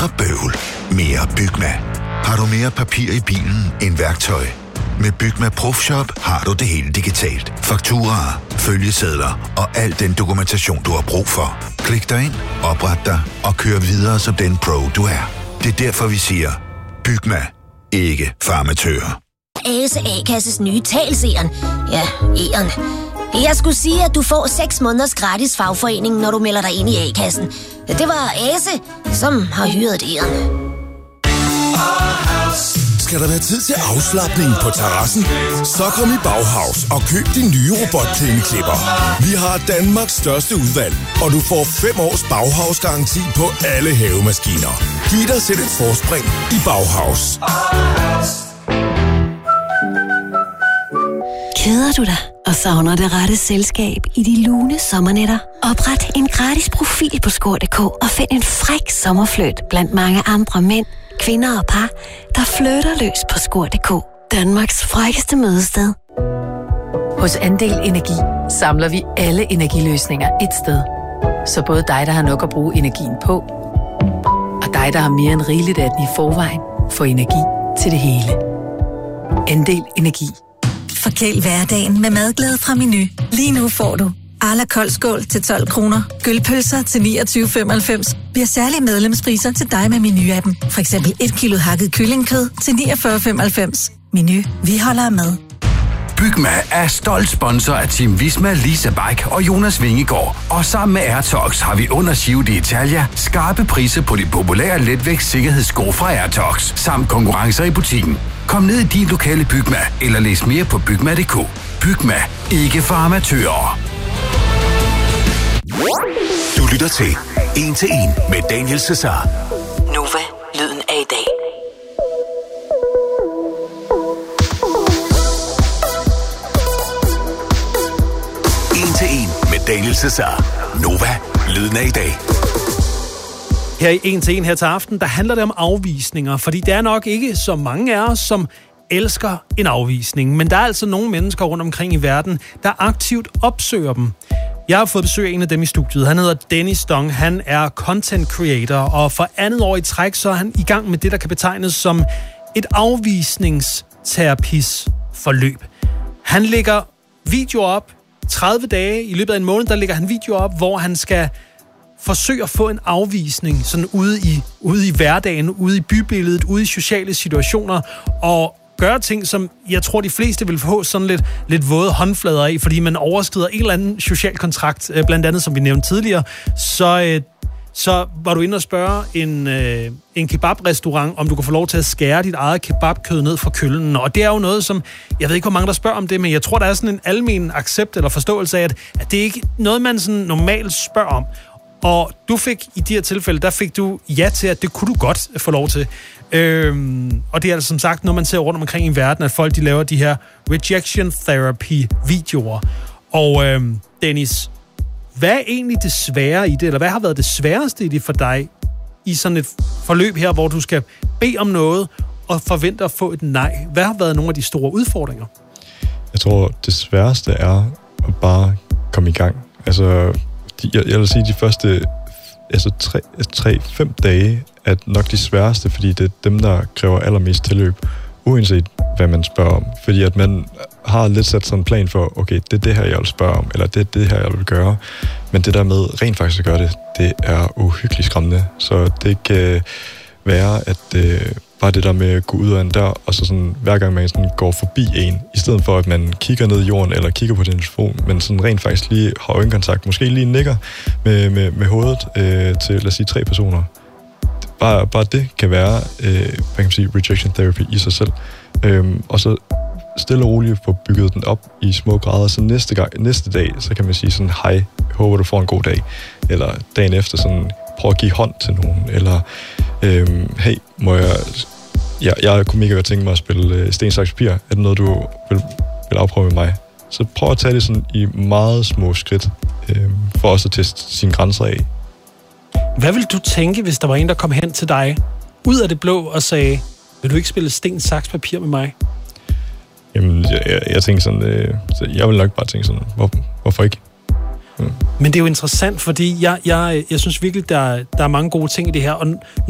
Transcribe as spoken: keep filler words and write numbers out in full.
Mindre bøvl, mere Bygma. Har du mere papir i bilen end værktøj? Med Bygma Profshop har du det hele digitalt. Fakturaer, følgesedler og al den dokumentation, du har brug for. Klik dig ind, opret dig og kør videre som den pro, du er. Det er derfor, vi siger, Bygma, ikke for amatører. Ase A-kasses nye talseren. Ja, E'eren. Jeg skulle sige, at du får seks måneders gratis fagforening, når du melder dig ind i A-kassen. Det var Ase, som har hyret E'eren. Skal der være tid til afslapning på terrassen? Så kom i Bauhaus og køb din nye robotplæneklipper. Vi har Danmarks største udvalg, og du får fem års Bauhaus-garanti på alle havemaskiner. Giv dig selv et forspring i Bauhaus. Keder du dig og savner det rette selskab i de lune sommernætter? Opret en gratis profil på score punktum d k og find en fræk sommerfløjt blandt mange andre mænd, kvinder og par, der flytter løs på score punktum d k. Danmarks frækkeste mødested. Hos Andel Energi samler vi alle energiløsninger et sted. Så både dig, der har nok at bruge energien på, og dig, der har mere end rigeligt af den i forvejen, får energi til det hele. Andel Energi. Forkæl hverdagen med madglæde fra Menu. Lige nu får du Arla koldskål til tolv kroner, gølpølser til niogtyve femoghalvfems. Vi har særlige medlemspriser til dig med Menu-appen. For eksempel et kilo hakket kyllingekød til niogfyrre femoghalvfems. Menu. Vi holder med. Bygma er stolt sponsor af Team Visma, Lisa Bike og Jonas Vingegaard. Og sammen med Airtox har vi under Giro d'Italia skarpe priser på de populære letvægts sikkerhedssko fra Airtox, samt konkurrencer i butikken. Kom ned i din lokale Bygma, eller læs mere på bygma punktum d k. Bygma. Ikke for amatører. Du lytter til En til En med Daniel Cesar. Nova, lyden af i dag. En til En med Daniel Cesar. Nova, lyden af i dag. Her i En til En her til aften, der handler det om afvisninger, fordi der er nok ikke så mange af os, som elsker en afvisning, men der er altså nogle mennesker rundt omkring i verden, der aktivt opsøger dem. Jeg har fået besøg af en af dem i studiet. Han hedder Dennis Dong. Han er content creator, og for andet år i træk, så er han i gang med det, der kan betegnes som et afvisningsterapisforløb. Han lægger videoer op, tredive dage i løbet af en måned, der lægger han videoer op, hvor han skal forsøge at få en afvisning sådan ude i, ude i hverdagen, ude i bybilledet, ude i sociale situationer, og gøre ting, som jeg tror, de fleste vil få sådan lidt, lidt våde håndflader af, fordi man overskrider en eller anden social kontrakt, blandt andet, som vi nævnte tidligere. Så, så var du inde og spørge en, en kebabrestaurant, om du kan få lov til at skære dit eget kebabkød ned fra køllen. Og det er jo noget, som, jeg ved ikke, hvor mange der spørger om det, men jeg tror, der er sådan en almen accept eller forståelse af, at, at det er ikke noget, man sådan normalt spørger om. Og du fik i de her tilfælde, der fik du ja til, at det kunne du godt få lov til. Øhm, og det er altså som sagt, når man ser rundt omkring i verden, at folk de laver de her rejection therapy-videoer. Og øhm, Dennis, hvad er egentlig det svære i det, eller hvad har været det sværeste i det for dig i sådan et forløb her, hvor du skal bede om noget og forvente at få et nej? Hvad har været nogle af de store udfordringer? Jeg tror, det sværeste er at bare komme i gang. Altså, de, jeg, jeg vil sige, de første altså tre, tre, fem dage er nok de sværeste, fordi det er dem, der kræver allermest tilløb, uanset hvad man spørger om. Fordi at man har lidt sat sådan en plan for, okay, det er det her, jeg vil spørge om, eller det er det her, jeg vil gøre. Men det der med rent faktisk at gøre det, det er uhyggeligt skræmmende. Så det kan være, at øh, bare det der med at gå ud af en dør, og så sådan, hver gang man sådan går forbi en, i stedet for at man kigger ned i jorden, eller kigger på din telefon, men sådan rent faktisk lige har øjenkontakt, måske lige nikker med, med, med hovedet øh, til, lad os sige, tre personer. Bare, bare det kan være, øh, hvad kan man sige, rejection therapy i sig selv. Øhm, og så stille og roligt få bygget den op i små grader, så næste, gang, næste dag, så kan man sige sådan, hej, håber du får en god dag. Eller dagen efter sådan, prøv at give hånd til nogen. Eller, øhm, hey, må jeg... Jeg, jeg kunne mega godt tænke mig at spille øh, sten, saks, papir. Er det noget, du vil, vil afprøve med mig? Så prøv at tage det sådan i meget små skridt, øh, for også at teste sine grænser af. Hvad vil du tænke, hvis der var en, der kom hen til dig, ud af det blå, og sagde, vil du ikke spille sten, saks, papir med mig? Jamen, jeg, jeg, jeg tænker sådan, øh, jeg vil nok bare tænke sådan, hvor, hvorfor ikke? Ja. Men det er jo interessant, fordi jeg, jeg, jeg synes virkelig, der, der er mange gode ting i det her, og